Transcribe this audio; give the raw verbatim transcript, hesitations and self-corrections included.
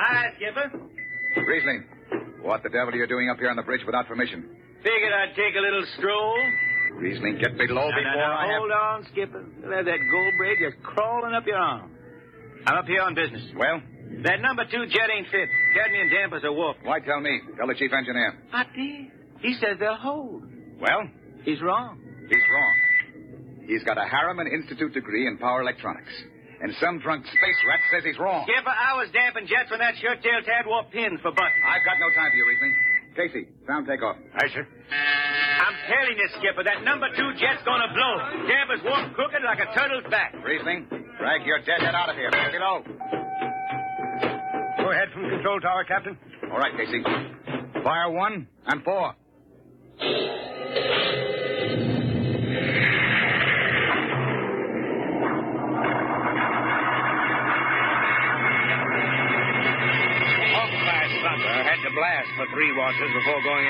Hi, Skipper. Riesling, what the devil are you doing up here on the bridge without permission? Figured I'd take a little stroll. Riesling, get below Now, before now, now, I have... hold on, Skipper. You'll have that gold braid just crawling up your arm. I'm up here on business. Well, That number two jet ain't fit. Cadmium dampers are wolf. why tell me? Tell the chief engineer. I did. He says they'll hold. Well, He's wrong. he's wrong. He's got a Harriman Institute degree in power electronics. And some drunk space rat says he's wrong. Skipper, I was damping jets when that shirt-tail tad wore pins for buttons. I've got no time for you, Riesling. Casey, sound takeoff. Aye, sir. I'm telling you, Skipper, that number two jet's gonna blow. Dampers warp crooked like a turtle's back. Riesling, drag your deadhead out of here. Get below. Go ahead from control tower, Captain. All right, Casey. Fire one and four. Hawk-class Thunder had to blast for three washes before going